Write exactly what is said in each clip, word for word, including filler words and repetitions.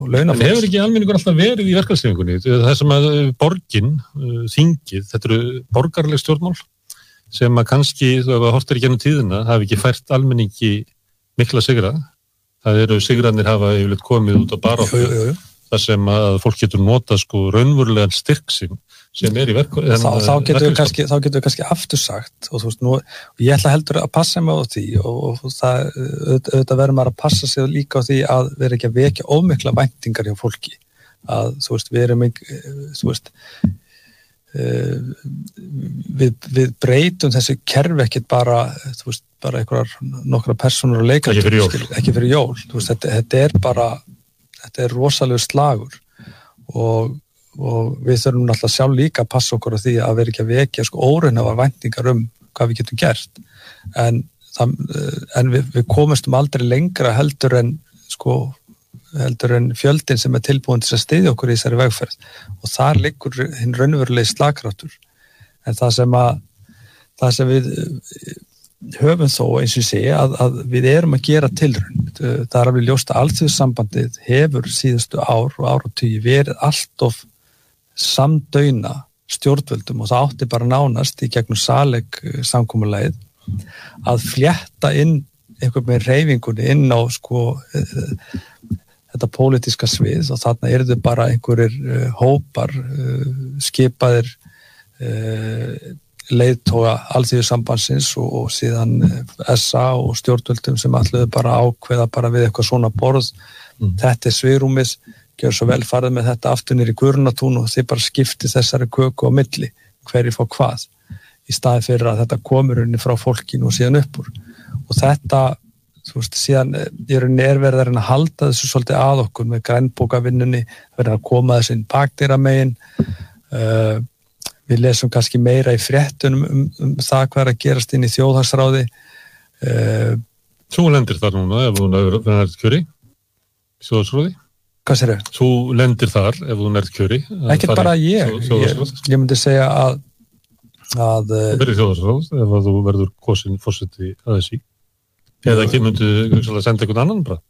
En hefur ekki almenningur alltaf verið í verkalýðshreyfingunni? Það sem að borgin, þingið, þetta eru borgarleg stjórnmál sem að kannski, þú hefur horft í gennum tíðina, hafi ekki fært almenningi mikla sigra. Það eru sigrarnir hafa yfirleitt komið út á baráttu, þar sem að fólk getur notað sko raunverulegan styrk sinn sem er í verku. Þá, þá getur við kannski, þá getur við kannski aftur sagt og þú veist nú, og ég ætla heldur að passa mig á því og, og það, auðvitað verður maður að passa sig líka á því að vera ekki að vekja ómikla væntingar hjá fólki, að þú veist, við erum ekki, þú veist, uh, við, við breytum þessi kerfi ekkert bara, þú veist, bara einhverjar nokkra persónur og leikendur, ekki fyrir jól, ekki fyrir jól, þú veist, þetta, þetta er bara, þetta er rosalegur slagur og og við þurfum náttúrulega sjálf líka að passa okkur á því að vera ekki að vekja sko óraunhæfar væntingar um hvað við getum gert en, það, en við, við komumstum aldrei lengra heldur en sko heldur en fjöldin sem er tilbúin til að styðja okkur í þessari vegferð og þar liggur hinn raunverulegi slagkraftur en það sem að það sem við höfum þó eins og ég segi að, að við erum að gera tilraun það er alveg ljóst að alþjóðssambandið hefur síðustu ár og áratugi verið allt of samdauna stjórnvöldum og það átti bara nánast í gegnum SALEK samkomulagið að flétta inn einhvern veginn hreyfingunni inn á sko þetta pólitíska svið og þarna eru þau bara einhverjir uh, hópar uh, skipaðir uh, leiðtoga alþýðusambandsins og, og síðan S A og stjórnvöldum sem ætluðu bara ákveða bara við eitthvað svona borð mm. þetta er svigrúmis gjör svo vel farið með þetta aftur niður í Guðrúnartún og þið bara skipti þessari köku á milli, hverju fá hvað í staði fyrir að þetta komur unni frá fólkinu og síðan uppúr og þetta, þú veist, síðan er verið að halda þessu svolítið að okkur með grænbókavinnunni, verið að koma þessu inn bakdýra megin uh, við lesum kannski meira í fréttunum um, um það hvað er að gerast inn í þjóðhagsráði uh, Þú lendir þar núna ef hún er verið kjöri í þjóðhagsráði Hvað sér þau? Þú lendir þar ef þú nærð kjöri. Ekkert bara ég. Ég, ég myndi segja að að þú verður þjóðhagsráð ef þú verður kosin forseti að þessi. Eða ekki myndu senda einhvern annan bara.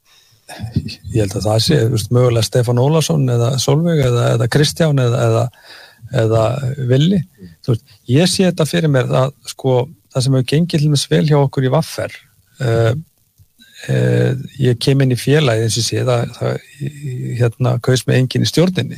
Ég held að það sé, þú veist, mögulega Stefán Ólafsson eða Sólveig eða, eða Kristján eða, eða, eða Villi. Þú veist, ég sé þetta fyrir mér að sko það sem hefur gengið til með vel hjá okkur í V R uh, Eh, ég kem inn í félagi eins og sé það, það hérna kaus með enginn í stjórninni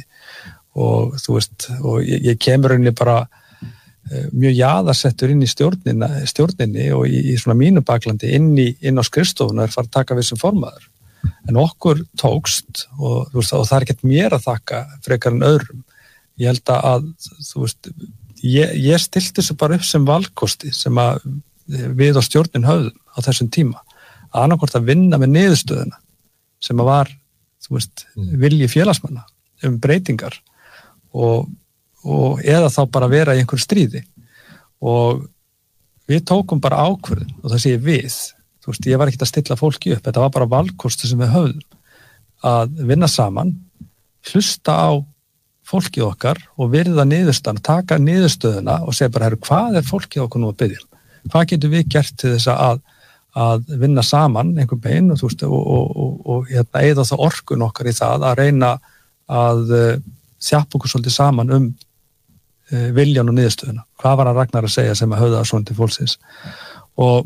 og þú veist og ég, ég kemur rauninni bara eh, mjög jaðarsettur inn í stjórnina, stjórninni og í, í svona mínu baklandi inn, í, inn á skrifstofuna er farið að taka við sem formaður en okkur tókst og, veist, og það er ekkert mér að þakka frekar en öðrum ég held að þú veist ég, ég stilti þessu bara upp sem valkosti sem að við á stjórnin höfðum á þessum tíma að annarkvort að vinna með niðurstöðuna sem að var, þú veist, vilji félagsmanna um breytingar og, og eða þá bara vera í einhver stríði og við tókum bara ákvörðun og það sé við, þú veist, ég var ekkert að stilla fólki upp, þetta var bara valkosti sem við höfðum að vinna saman, hlusta á fólkið okkar og virða niðurstöðuna, taka niðurstöðuna og segja bara, herru, hvað er fólkið okkur nú að biðja? Hvað getum við gert til þess að að vinna saman einhvern veginn og, veist, og, og, og, og hérna, eða það orkun okkar í það að reyna að uh, þjappa okkur svolítið saman um uh, viljan og niðurstöðuna. Hvað var hann Ragnar að segja sem að höfða svona til fólksins? Og,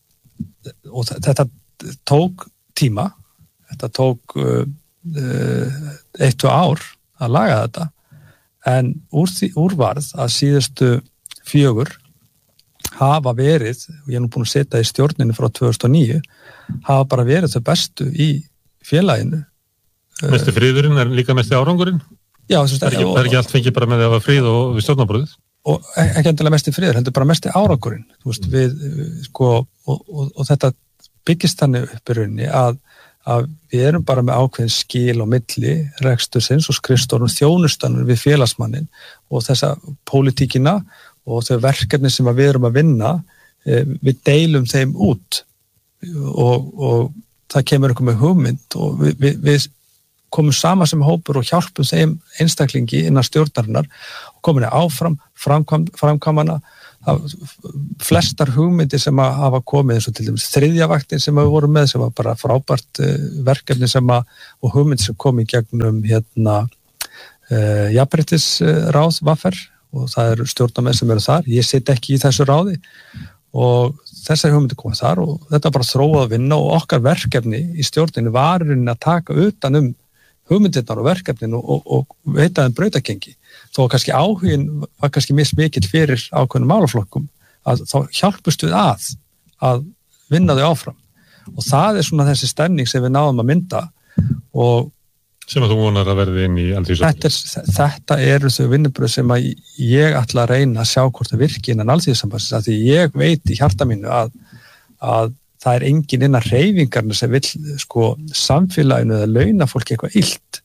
og þetta tók tíma, þetta tók uh, uh, eitt og ár að laga þetta, en úr, því, úr varð að síðustu fjögur hafa verið, og ég er nú búin að setja í stjórninu frá tvö þúsund og níu, hafa bara verið þau bestu í félaginu. Mesti friðurinn er líka mesti árangurinn? Já, það er, er ekki allt fengið bara með því að hafa frið og við stjórnarbröðið? Og ekki endilega mesti friður, heldur bara mesti árangurinn. Þú veist, við, sko, og, og, og þetta byggist þannig upp í rauninni að, að við erum bara með ákveðin skil og milli, rekstursins og skrifstofnum, þjónustanum við félagsmannin og þessa pólitíkina og þau verkefni sem við erum að vinna, við deilum þeim út og, og það kemur einhver með hugmynd og við, við, við komum saman sem hópur og hjálpum þeim einstaklingi innan stjórnarinnar og komin áfram, framkvæm, framkvæmana, flestar hugmyndir sem að hafa komið eins og til dæmis þriðja vaktin sem við vorum með sem var bara frábært verkefni sem að og hugmyndir sem kom í gegnum hérna uh, jafnréttisráð V R og það eru stjórnarmenn sem eru þar, ég sit ekki í þessu ráði og þessar hugmyndir komið þar og þetta bara þróað að vinna og okkar verkefni í stjórninu var að taka utan um hugmyndirnar og verkefnin og, og, og veita þeim brautagengi. Þó kannski áhugin var kannski mismikill fyrir ákveðnum málaflokkum að þá hjálpust við að að vinna þau áfram og það er svona þessi stemning sem við náðum að mynda og sem að þú vonar að verði inn í Alþýðusambandsins. Þetta, þetta eru þau vinnubröð sem að ég ætla að reyna að sjá hvort það virki innan Alþýðusambandsins af því ég veit í hjarta mínu að, að það er engin innan hreyfingarna sem vill sko samfélaginu eða launa fólki eitthvað illt.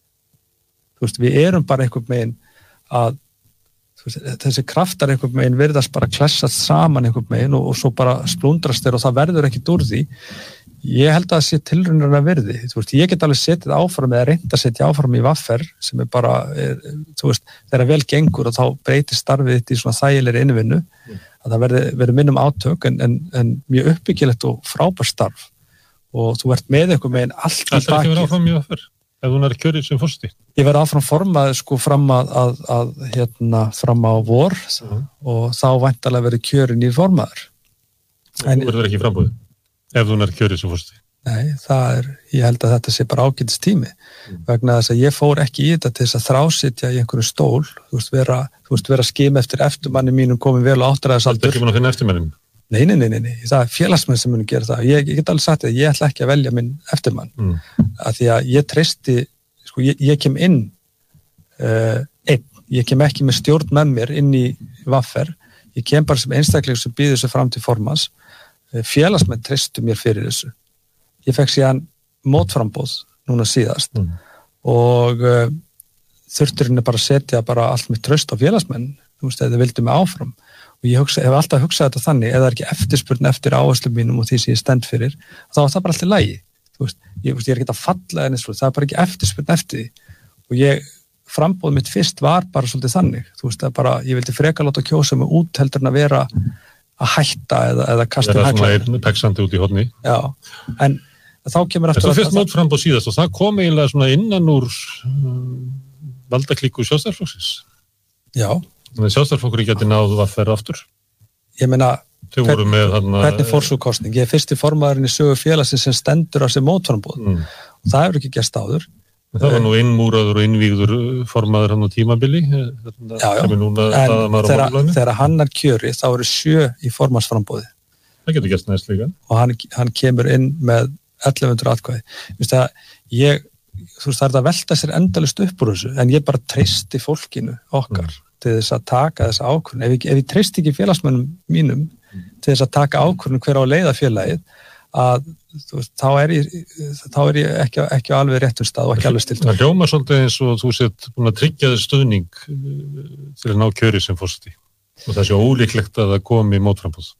Þú veist, við erum bara einhvern veginn að veist, þessi kraftar einhvern veginn virðast bara klessast saman einhvern veginn og, og svo bara splundrast þeir og það verður ekkit úr því. Ég held að það sé tilraunir að verði. Þú veist, ég get alveg setið áfram eða reynt að setja áfram í V R sem er bara, er, þú veist, þegar vel gengur og þá breytir starfið þitt í svona þægilegri innvinnu mm. að það verði, verði minnum átök en, en, en mjög uppbyggilegt og frábært starf og þú ert með einhvern veginn allt í baki. Það er ekki verið áfram í V R? Ef hún er kjörið sem fórsti? Ég verði áfram formað sko fram að, að, að hérna fram á vor uh-huh. og þá væntanlega verið kjörin í formaður. En þú verður ekki frambúið ef hún er kjörið sem fórsti? Nei, það er, ég held að þetta sé bara ágætis tími mm. vegna þess að ég fór ekki í þetta til þess að þrásitja í einhverju stól, þú veist vera, þú veist vera skim eftir eftirmanni mínum komin vel á áttræðisaldur. Þetta er ekki mann að finna eftirmannin? Nei, nei, nei, nei, nei, það er félagsmenn sem munu gera það. Ég, ég get alveg sagt að ég ætla ekki að velja minn eftirmann. Mm. Af því að ég treysti, sko, ég, ég kem inn uh, einn, ég kem ekki með stjórn með mér inn í V R, ég kem bara sem einstakling sem býður sig fram til formans. Uh, félagsmenn treystu mér fyrir þessu. Ég fekk síðan mótframboð núna síðast mm. og uh, þurfturinn er bara að setja bara allt mitt traust á félagsmenn, þú veist, eða vildu mig áfram. Og ég hugsa, hef alltaf hugsað þetta þannig, ef það er ekki eftirspurn eftir áherslum mínum og því sem ég stend fyrir, þá er það bara alltaf í lagi. Þú veist, ég, ég er ekki að falla en eins og það er bara ekki eftirspurn eftir því. Og ég, frambóð mitt fyrst var bara svolítið þannig. Þú veist, það er bara, ég vildi frekar láta kjósa mig út heldur en að vera að hætta eða, eða kasta um hækla. Það er svona einn peksandi út í horni. Já, en þá kemur aftur... Það er fyrst mótframboð síðast og það kom eiginlega svona innan úr um, valdaklíku Sjálfstæðisflokksins. Já. Þannig að Sjálfstæðisflokkur geti náð V R aftur. Ég meina, hvern, með, hana, hvernig fór svo kosning? Ég er fyrsti formaðurinn í sögu félagsins sem stendur á sig mótframboð. Mm. Og það hefur ekki gerst áður. Það var nú innmúraður og innvígður formaður hann á tímabili. Já, já. Núna, en þegar, þegar hann er kjöri, þá eru sjö í formaðsframboði. Það getur gerst næst líka. Og hann, hann kemur inn með ellefu hundruð atkvæði. Þú veist að ég, þú veist það er að velta sér endalist upp úr þessu, en ég bara treysti fólkinu okkar. Mm. til þess að taka þessa ákvörðun. Ef ég, ef ég treysti ekki félagsmönnum mínum mm. til þess að taka ákvörðun hver á að leiða félagið, að veist, þá er ég, þá er ég ekki, ekki alveg réttum stað og ekki alveg stilt. Það hljómar svolítið eins og þú sett búin að tryggja þér stuðning til að ná kjöri sem forseti. Og það sé ólíklegt að það komi mótframboð.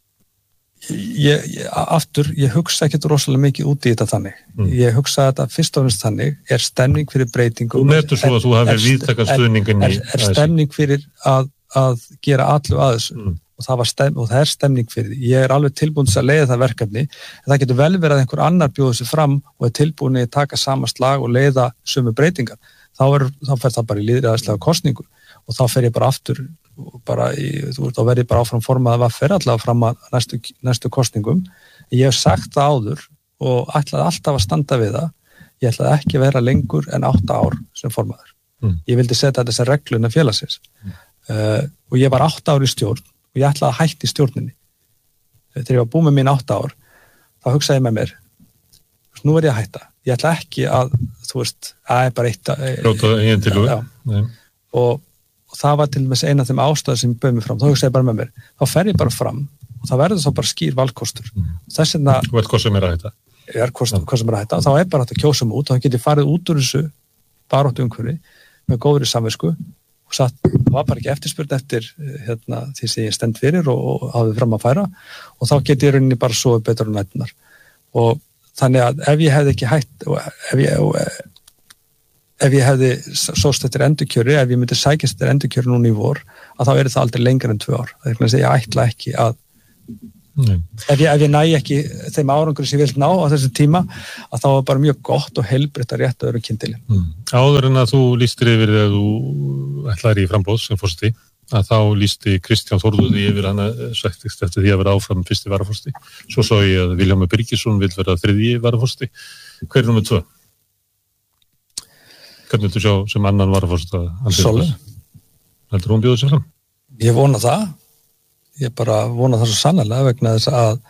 Ég, ég, aftur, ég hugsa ekkert rosalega mikið út í þetta þannig. Mm. Ég hugsa þetta fyrst og fremst þannig, er stemning fyrir breytingum. Þú metur svo að þú hafið víðtækan stuðningin í... Er, er stemning fyrir að, að gera allu að þessu mm. og, það var stem, og það er stemning fyrir því. Ég er alveg tilbúin að leiða það verkefni, en það getur vel verið að einhver annar bjóður sig fram og er tilbúin að taka sama slag og leiða sömu breytingar. Þá, er, þá fer það bara í lýðræðislega kosningu og þá fer ég bara aftur bara í, þú veist, þá verði bara áfram formað að fyrir allavega fram að næstu, næstu kostningum. Ég hef sagt það áður og ætlaði alltaf að standa við það. Ég ætlaði ekki að vera lengur en átta ár sem formaður. Mm. Ég vildi setja þetta sem reglu innan félagsins. Mm. Uh, og ég var átta ár í stjórn og ég ætlaði að hætta í stjórninni. Þegar ég var búið með mín átta ár, þá hugsaði ég með mér, nú er ég að hætta. Ég ætla ekki að, þú veist, að ég bara eitt að... Róta eigin til þú. Og og það var til og með eina af þeim ástæður sem ég bauð mig fram, þá hugsaði ég bara með mér, þá fer ég bara fram og það verður þá bara skýr valkostur. Mm. Þess vegna... Þú veit hvað sem er að hætta. Ég er hvað, hvað sem er að hætta, og þá er bara hægt að kjósa mig út og þá get ég farið út úr þessu baráttu umhverfi með góðri samvisku og satt, það var bara ekki eftirspurn eftir hérna, því sem ég stend fyrir og, og hafði fram að færa og þá get ég rauninni bara sofið betur á nætunar. Og þannig að ef ég hefði ekki hætt, ef ég, ef ég hefði sóst eftir endurkjöri, ef ég myndi sækjast eftir endurkjöri núna í vor, að þá er það aldrei lengur en tvö ár. Það er ekki að ég ætla ekki að mm. ef, ég, ef ég næ ekki þeim árangur sem ég vil ná á þessum tíma, að þá er bara mjög gott og heilbrigt að rétta öðru kyndilin. Mm. Áður en að þú lýstir yfir þegar þú ætlar í framboð sem forseti, að þá lýsti Kristján Þórður yfir hana sættist eftir því að vera áfram fyrsti varaforseti. Svo sá ég að Vilhjálmur Birgisson vil vera þriðji varaforseti. Hver er númer tvö? Hvernig þú sjá sem annan varaforseta? Sólveig. Heldur hún bjóði sér fram? Ég vona það. Ég bara vona það svo sannarlega vegna þess að,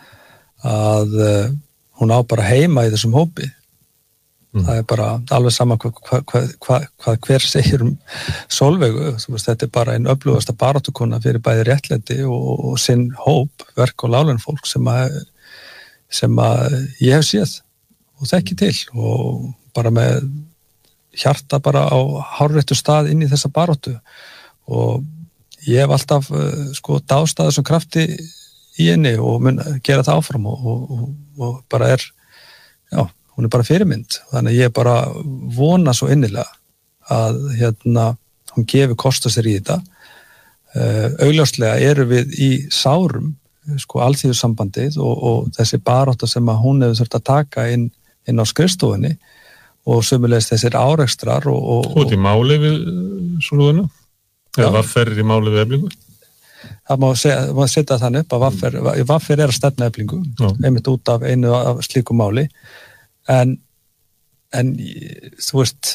að uh, hún á bara heima í þessum hópi. Mm. Það er bara alveg sama hvað hva, hva, hva, hva, hver segir um Sólveigu. Þetta er bara einn öflugasta baráttukona fyrir bæði réttlæti og, og sinn hóp, verk og láglaunafólk sem að, sem að ég hef séð og þekki til og bara með hjarta bara á hárréttu stað inn í þessa baráttu og ég hef alltaf uh, sko dástað þessum krafti í henni og mun gera það áfram og, og, og, og bara er, já, hún er bara fyrirmynd. Þannig að ég bara vona svo innilega að hérna hún gefi kosta sér í þetta. Uh, augljóslega eru við í sárum, sko alþýðusambandið og, og þessi barátta sem að hún hefur þurft að taka inn, inn á skrifstofunni og sömulegist þessir árekstrar og... og Þú ert í máli við Sólveiguna? Eða Vaffer í máli við Eflingu? Það má, segja, má setja þannig upp að Vaffer, Vaffer er að stefna Eflingu, Já. einmitt út af einu af slíku máli. En, en þú veist,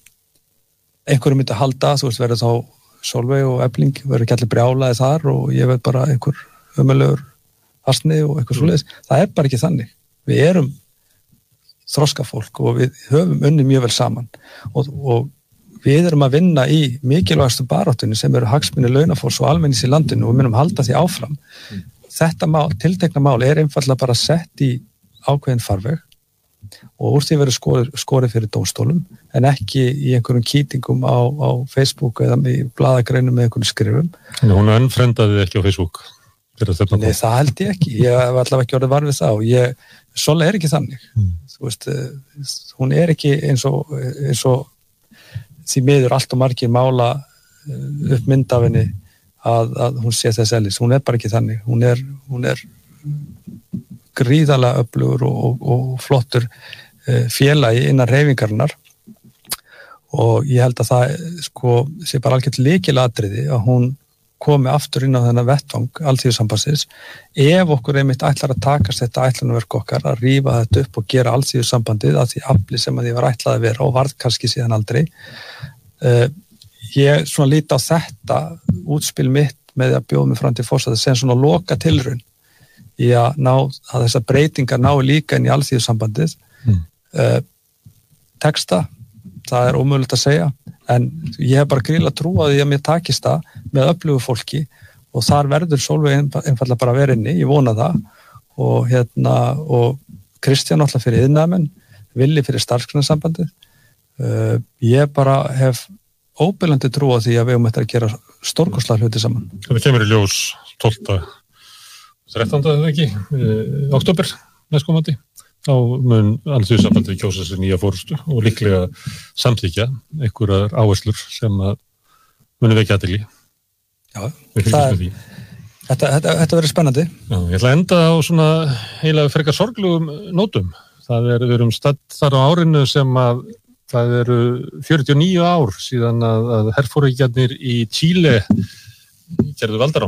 einhverju myndi að halda, þú veist, verður þá Sólveig og Efling, verður ekki allir brjálaði þar og ég veit bara einhver ömulegur asni og eitthvað svoleiðis. Það er bara ekki þannig. Við erum þroska fólk og við höfum unnið mjög vel saman og, og við erum að vinna í mikilvægastu baráttunni sem eru hagsmunir launafólks og almennings í landinu og við munum halda því áfram. Mm. Þetta mál, tiltekna mál er einfallega bara sett í ákveðin farveg og úr því verður skorið, skorið fyrir dómstólum en ekki í einhverjum kýtingum á, á Facebook eða í blaðagreinum með einhverjum skrifum. En hún önfrendaði ekki á Facebook? Nei, það held ég ekki. Ég hef allavega ekki orðið var við það og ég, Sola er ekki þannig. Mm. Þú veist, hún er ekki eins og, eins og því miður allt og margir mála upp mynd af henni að, að hún sé þess eðlis. Hún er bara ekki þannig. Hún er, hún er gríðarlega öflugur og, og, og flottur félagi innan hreyfingarinnar og ég held að það sko, sé bara algjört lykilatriði að hún komi aftur inn á þennan vettvang alþýðusambandsins ef okkur einmitt ætlar að takast þetta ætlunarverk okkar að rífa þetta upp og gera alþýðusambandið að því afli sem að því var ætlað að vera og varð kannski síðan aldrei. Uh, ég svona líti á þetta útspil mitt með að bjóða mig fram til forseta sem svona loka tilraun í að ná að þessar breytingar ná líka inn í alþýðusambandið. Mm. Uh, texta, það er ómögulegt að segja en ég hef bara gríðlega trú á því að mér takist það með öflugu fólki og þar verður Sólveig einfallega bara að vera inni, ég vona það og hérna og Kristján alltaf fyrir iðnaðarmenn, Villi fyrir starfsgreinasambandið. Uh, ég bara hef óbylandi trú á því að við um þetta að gera stórkostlega hluti saman. Það kemur í ljós tólfta þrettánda eða ekki, uh, október næstkomandi. Þá mun alþýðusambandið kjósa sér nýja fórustu og líklega samþykja einhverjar áherslur sem að muni vekja athygli. Já, það er, þetta, þetta, þetta verður spennandi. Já, ég ætla að enda á svona heila frekar sorglegum nótum. Það er, við erum stadd þar á árinu sem að það eru fjörutíu og níu ár síðan að, að herforingjarnir í Chile gerðu valdarán.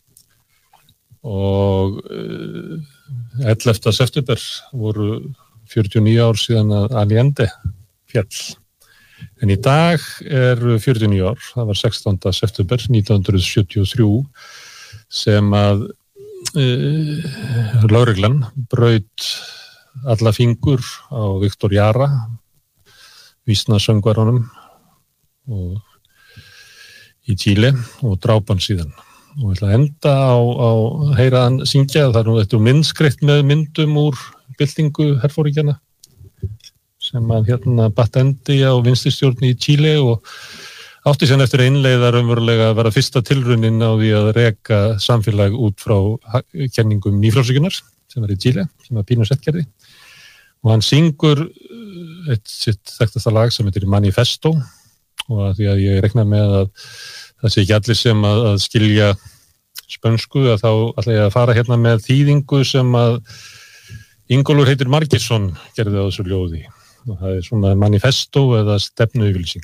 Og uh, ellefta september voru fjörutíu og níu ár síðan að Allende fjall. En í dag er fjörutíu og níu ár, það var sextánda september nítján hundruð sjötíu og þrjú sem að uh, lögreglan braut alla fingur á Viktor Jara, vísnasöngvaranum og í Chile og dráp hann síðan. Og ég ætla að enda á, á heyra hann syngja, það er nú þetta myndskreitt með myndum úr byltingu herforingjana sem að hérna batt endi á vinstristjórn í Chile og átti sér eftir einleiða raunverulega að vera fyrsta tilraunin á því að reka samfélag út frá kenningum nýfrjálshyggjunar sem var í Chile, sem var Pinochet gerði og hann syngur eitt sitt þekktasta lag sem heitir Manifesto og að því að ég rekna með að það sé ekki allir sem að, að skilja spönsku að þá ætla ég að fara hérna með þýðingu sem að Ingólfur heitir Margeirsson gerði á þessu ljóði og það er svona manifesto eða stefnuyfirlýsing.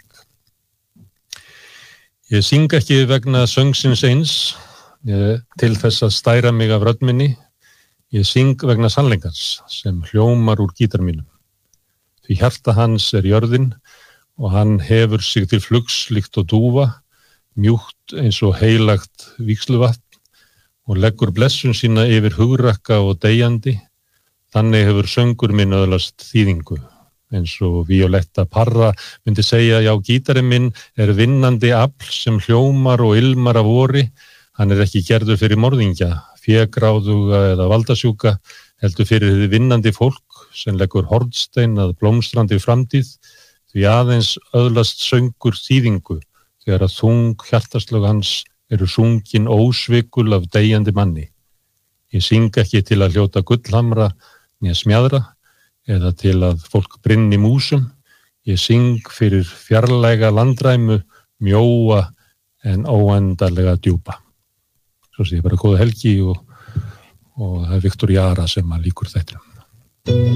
Ég syng ekki vegna söngsins eins ég, til þess að stæra mig af rödd minni. Ég syng vegna sannleikans sem hljómar úr gítar mínum. Því hjarta hans er jörðin og hann hefur sig til flugs líkt og dúfa, mjúkt eins og heilagt vígsluvatn og leggur blessun sína yfir hugrakka og deyjandi. Þannig hefur söngur minn öðlast þýðingu, eins og Violetta Parra myndi segja, já, gítarinn minn er vinnandi afl sem hljómar og ilmar af vori, hann er ekki gerður fyrir morðingja, fégráðuga eða valdasjúka, heldur fyrir þið vinnandi fólk sem leggur hornstein að blómstrandi framtíð, því aðeins öðlast söngur þýðingu, þegar að þung hjartaslög hans eru sungin ósvikul af deyjandi manni. Ég syng ekki til að hljóta gullhamra, né smjadra, eða til að fólk brinni músum. Ég syng fyrir fjarlæga landræmu, mjóa en óendanlega djúpa. Svo sé ég bara góða helgi og, og það er Viktor Jara sem að líkur þetta.